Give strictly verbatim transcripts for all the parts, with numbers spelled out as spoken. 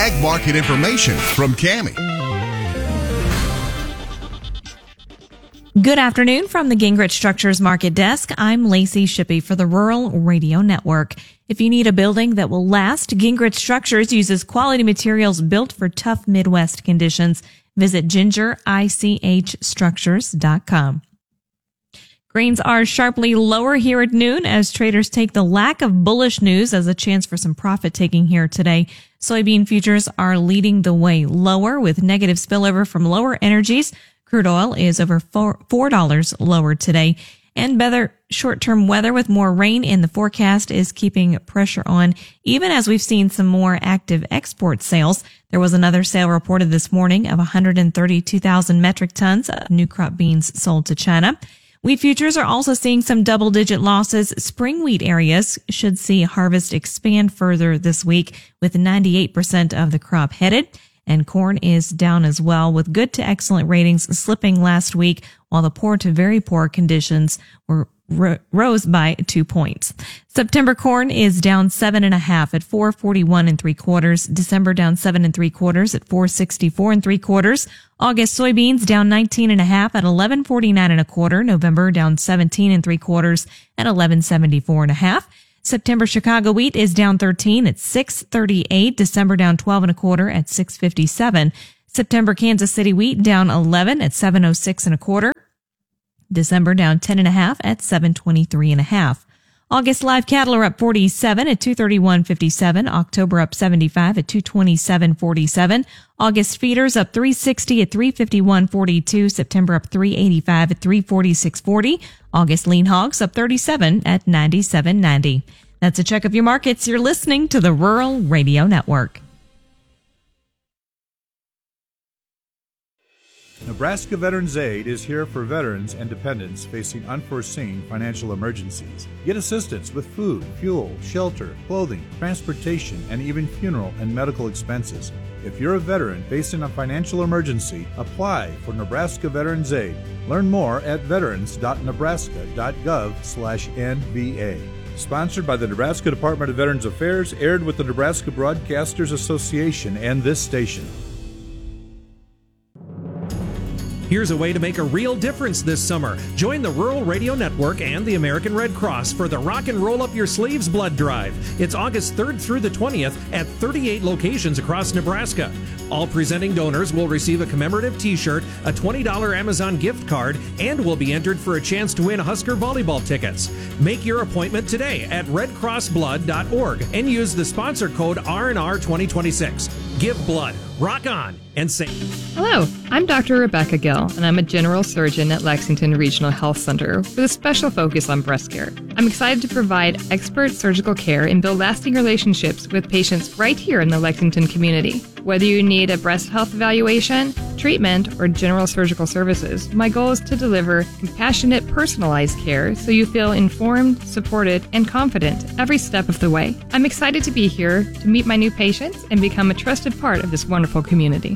ag market information from Cammie. Good afternoon from the Gingrich Structures Market Desk. I'm Lacey Shippey for the Rural Radio Network. If you need a building that will last, Gingrich Structures uses quality materials built for tough Midwest conditions. Visit ginger ich structures dot com. Grains are sharply lower here at noon as traders take the lack of bullish news as a chance for some profit taking here today. Soybean futures are leading the way lower with negative spillover from lower energies. Crude oil is over four dollars lower today. And better short-term weather with more rain in the forecast is keeping pressure on, even as we've seen some more active export sales. There was another sale reported this morning of one hundred thirty-two thousand metric tons of new crop beans sold to China. Wheat futures are also seeing some double-digit losses. Spring wheat areas should see harvest expand further this week with ninety-eight percent of the crop headed. And corn is down as well, with good to excellent ratings slipping last week, while the poor to very poor conditions were ro- rose by two points. September corn is down seven and a half at four forty-one and three quarters. December down seven and three quarters at four sixty-four and three quarters. August soybeans down nineteen and a half at eleven forty-nine and a quarter. November down seventeen and three quarters at eleven seventy-four and a half. September Chicago wheat is down thirteen at six thirty-eight. December down twelve and a quarter at six fifty-seven. September Kansas City wheat down eleven at seven oh six and a quarter. December down ten and a half at seven twenty-three and a half. August live cattle are up forty-seven at two thirty-one fifty-seven. October up seventy-five at two twenty-seven forty-seven. August feeders up three sixty at three fifty-one forty-two. September up three eighty-five at three forty-six forty. August lean hogs up thirty-seven at ninety-seven ninety. That's a check of your markets. You're listening to the Rural Radio Network. Nebraska Veterans Aid is here for veterans and dependents facing unforeseen financial emergencies. Get assistance with food, fuel, shelter, clothing, transportation, and even funeral and medical expenses. If you're a veteran facing a financial emergency, apply for Nebraska Veterans Aid. Learn more at veterans dot nebraska dot gov slash N V A. Sponsored by the Nebraska Department of Veterans Affairs, aired with the Nebraska Broadcasters Association and this station. Here's a way to make a real difference this summer. Join the Rural Radio Network and the American Red Cross for the Rock and Roll Up Your Sleeves Blood Drive. It's August third through the twentieth at thirty-eight locations across Nebraska. All presenting donors will receive a commemorative t-shirt, a twenty dollars Amazon gift card, and will be entered for a chance to win Husker volleyball tickets. Make your appointment today at red cross blood dot org and use the sponsor code R N R twenty twenty-six. Give blood, rock on, and sing. Hello, I'm Doctor Rebecca Gill, and I'm a general surgeon at Lexington Regional Health Center with a special focus on breast care. I'm excited to provide expert surgical care and build lasting relationships with patients right here in the Lexington community. Whether you need a breast health evaluation, treatment, or general surgical services, my goal is to deliver compassionate, personalized care so you feel informed, supported, and confident every step of the way. I'm excited to be here to meet my new patients and become a trusted part of this wonderful community.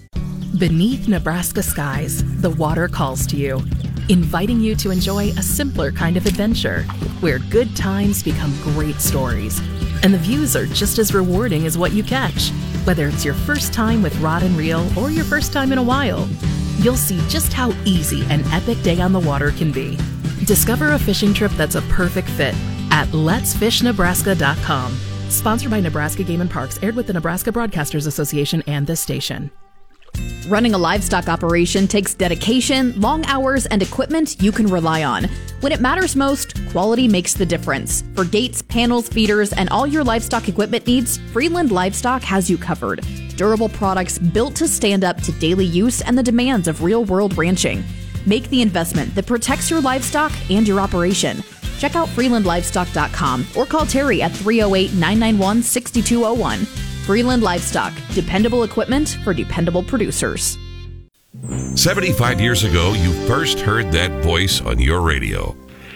Beneath Nebraska skies, the water calls to you, inviting you to enjoy a simpler kind of adventure where good times become great stories, and the views are just as rewarding as what you catch. Whether it's your first time with rod and reel or your first time in a while, you'll see just how easy an epic day on the water can be. Discover a fishing trip that's a perfect fit at lets fish nebraska dot com. Sponsored by Nebraska Game and Parks, aired with the Nebraska Broadcasters Association and this station. Running a livestock operation takes dedication, long hours, and equipment you can rely on. When it matters most, quality makes the difference. For gates, panels, feeders, and all your livestock equipment needs, Freeland Livestock has you covered. Durable products built to stand up to daily use and the demands of real-world ranching. Make the investment that protects your livestock and your operation. Check out freeland livestock dot com or call Terry at three oh eight, nine nine one, six two oh one. Freeland Livestock, dependable equipment for dependable producers. seventy-five years ago, you first heard that voice on your radio.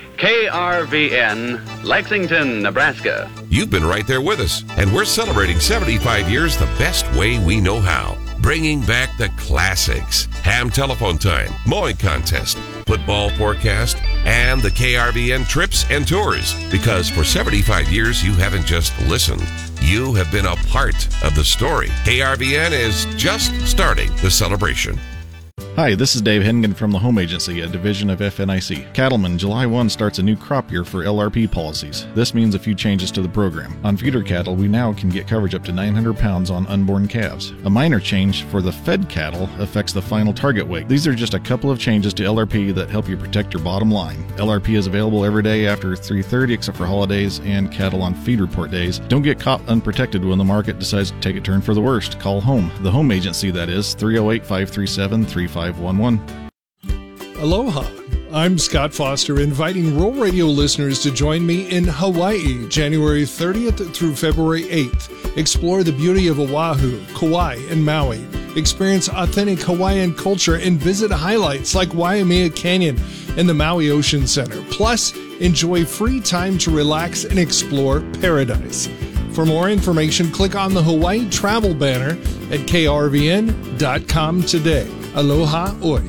K R V N, Lexington, Nebraska. You've been right there with us, and we're celebrating seventy-five years the best way we know how. Bringing back the classics. Ham telephone time, mowing contest, football forecast, and the K R V N trips and tours. Because for seventy-five years, you haven't just listened. You have been a part of the story. K R V N is just starting the celebration. Hi, this is Dave Hennigan from the Home Agency, a division of F N I C. Cattlemen, July first starts a new crop year for L R P policies. This means a few changes to the program. On feeder cattle, we now can get coverage up to nine hundred pounds on unborn calves. A minor change for the fed cattle affects the final target weight. These are just a couple of changes to L R P that help you protect your bottom line. L R P is available every day after three thirty except for holidays and cattle on feed report days. Don't get caught unprotected when the market decides to take a turn for the worst. Call home. The Home Agency, that is, three oh eight, five three seven, three five one one. Aloha. I'm Scott Foster, inviting Rural Radio listeners to join me in Hawaii, January thirtieth through February eighth. Explore the beauty of Oahu, Kauai, and Maui. Experience authentic Hawaiian culture and visit highlights like Waimea Canyon and the Maui Ocean Center. Plus, enjoy free time to relax and explore paradise. For more information, click on the Hawaii travel banner at K R V N dot com today. Aloha oi.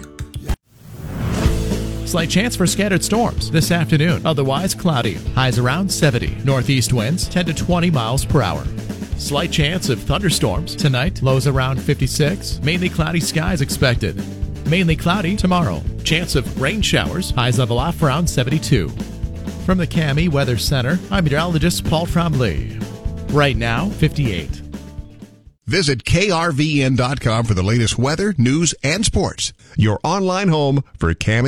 Slight chance for scattered storms this afternoon. Otherwise cloudy. Highs around seventy. Northeast winds ten to twenty miles per hour. Slight chance of thunderstorms tonight. Lows around fifty-six. Mainly cloudy skies expected. Mainly cloudy tomorrow. Chance of rain showers. Highs level off around seventy-two. From the Cami Weather Center, I'm meteorologist Paul Trombley. Right now, fifty-eight. Visit K R V N dot com for the latest weather, news, and sports. Your online home for Cami.